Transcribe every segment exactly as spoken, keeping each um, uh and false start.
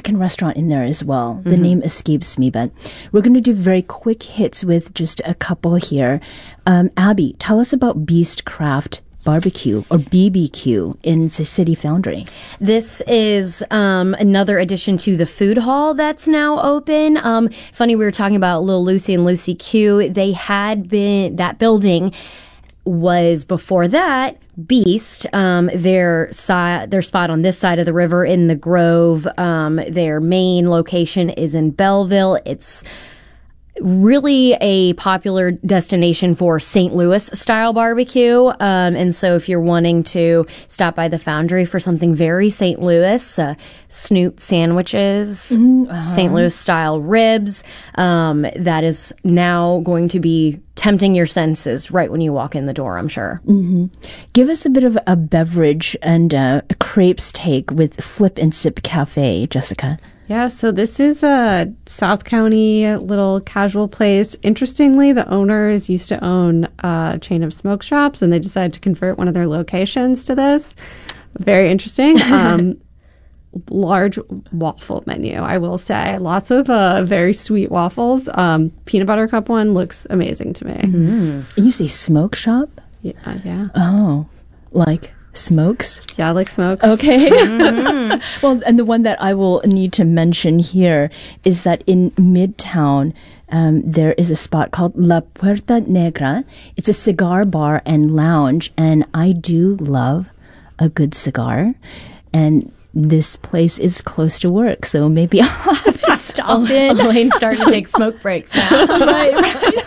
Mexican restaurant in there as well. The mm-hmm. name escapes me, but we're going to do very quick hits with just a couple here. Um, Abby, tell us about Beastcraft Barbecue or B B Q in City Foundry. This is um, another addition to the food hall that's now open. Um, funny, we were talking about Little Lucy and Lucy Q. They had been, that building was before that Beast, um, their si- their spot on this side of the river in the Grove. Um, their main location is in Belleville. It's really a popular destination for Saint Louis style barbecue. Um, and so if you're wanting to stop by the Foundry for something very Saint Louis, uh, Snoot sandwiches, mm, uh-huh. Saint Louis style ribs, um, that is now going to be tempting your senses right when you walk in the door, I'm sure. Mm-hmm. Give us a bit of a beverage and uh, a crepes take with Flip and Sip Cafe, Jessica. Yeah, so this is a South County little casual place. Interestingly, the owners used to own a chain of smoke shops, and they decided to convert one of their locations to this. Very interesting. Um, large waffle menu, I will say. Lots of uh, very sweet waffles. Um, peanut butter cup one looks amazing to me. Mm. You say smoke shop? Yeah. Uh, yeah. Oh, like... Smokes? Yeah, like smokes. Okay. Mm-hmm. Well, and the one that I will need to mention here is that in Midtown, um, there is a spot called La Puerta Negra. It's a cigar bar and lounge, and I do love a good cigar. And this place is close to work, so maybe I'll have to stop in. Elaine's starting to take smoke breaks now. Right, right.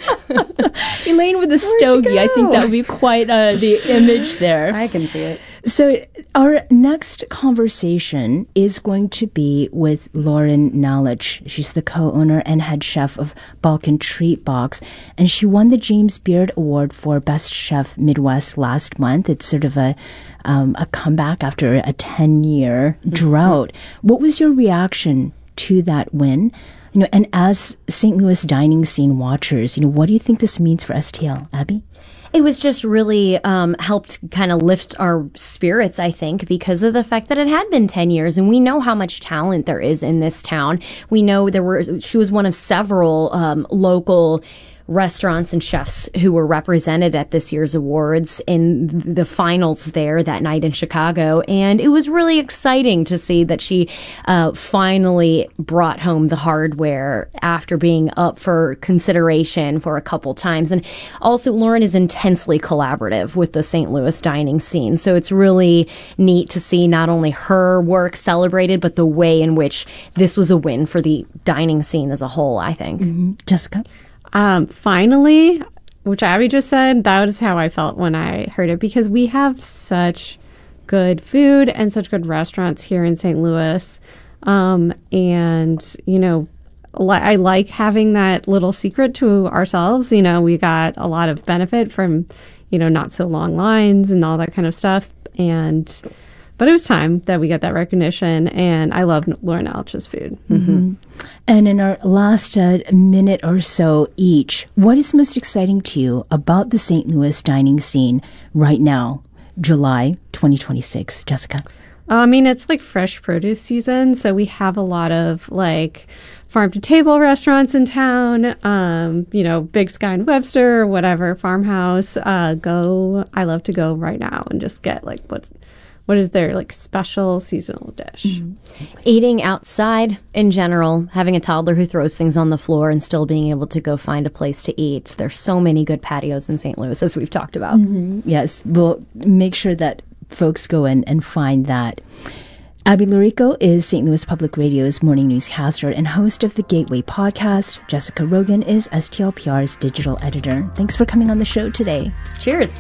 Elaine with the stogie. I think that would be quite uh, the image there. I can see it. So our next conversation is going to be with Lauren Nalich. She's the co-owner and head chef of Balkan Treat Box, and she won the James Beard Award for Best Chef Midwest last month. It's sort of a um, a comeback after a ten-year mm-hmm. drought. What was your reaction to that win? You know, and as Saint Louis dining scene watchers, you know, what do you think this means for S T L, Abby? It was just really um, helped kind of lift our spirits, I think, because of the fact that it had been ten years, and we know how much talent there is in this town. We know there were. She was one of several um, local restaurants and chefs who were represented at this year's awards in the finals there that night in Chicago. And it was really exciting to see that she uh, finally brought home the hardware after being up for consideration for a couple times. And also, Lauren is intensely collaborative with the Saint Louis dining scene. So it's really neat to see not only her work celebrated, but the way in which this was a win for the dining scene as a whole, I think. Mm-hmm. Jessica? Um, finally, which Abby just said, that was how I felt when I heard it, because we have such good food and such good restaurants here in Saint Louis. Um, and, you know, li- I like having that little secret to ourselves. You know, we got a lot of benefit from, you know, not so long lines and all that kind of stuff. And But it was time that we got that recognition, and I love Lauren Nalich's food. Mm-hmm. And in our last uh, minute or so each, what is most exciting to you about the Saint Louis dining scene right now, July twenty twenty-six? Jessica? I mean, it's like fresh produce season, so we have a lot of like farm-to-table restaurants in town, um, you know, Big Sky and Webster or whatever, Farmhouse. Uh, go, I love to go right now and just get like what's What is their like special seasonal dish? Mm-hmm. Eating outside in general, having a toddler who throws things on the floor and still being able to go find a place to eat. There's so many good patios in Saint Louis, as we've talked about. Mm-hmm. Yes, we'll make sure that folks go in and find that. Abby Lurico is Saint Louis Public Radio's morning newscaster and host of the Gateway podcast. Jessica Rogan is S T L P R's digital editor. Thanks for coming on the show today. Cheers.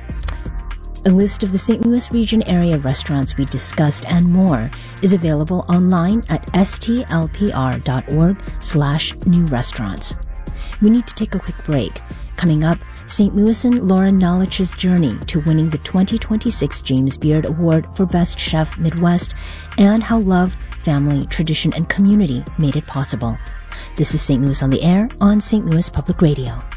A list of the Saint Louis region area restaurants we discussed and more is available online at stlpr.org slash new restaurants. We need to take a quick break. Coming up, Saint Louisan Lauren Nalich's journey to winning the twenty twenty-six James Beard Award for Best Chef Midwest, and how love, family, tradition, and community made it possible. This is Saint Louis on the Air on Saint Louis Public Radio.